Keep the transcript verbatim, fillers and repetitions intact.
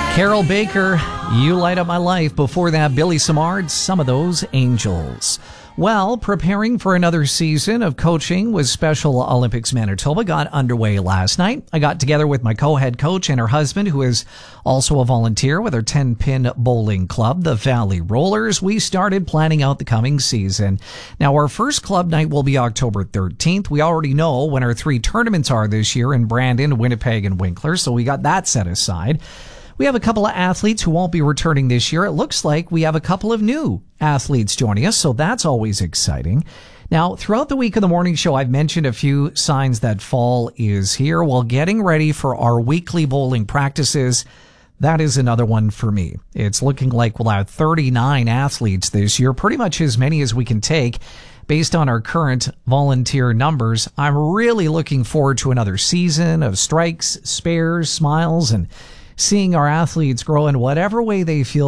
Carol Baker, You Light Up My Life. Before that, Billy Samard, Some of Those Angels. Well, preparing for another season of coaching with Special Olympics Manitoba got underway last night. I got together with my co-head coach and her husband, who is also a volunteer with our ten-pin bowling club, the Valley Rollers. We started planning out the coming season. Now, our first club night will be October thirteenth. We already know when our three tournaments are this year in Brandon, Winnipeg, and Winkler, so we got that set aside. We have a couple of athletes who won't be returning this year. It looks like we have a couple of new athletes joining us, so that's always exciting. Now, throughout the week of the morning show, I've mentioned a few signs that fall is here. While getting ready for our weekly bowling practices, that is another one for me. It's looking like we'll have thirty-nine athletes this year, pretty much as many as we can take based on our current volunteer numbers. I'm really looking forward to another season of strikes, spares, smiles, and seeing our athletes grow in whatever way they feel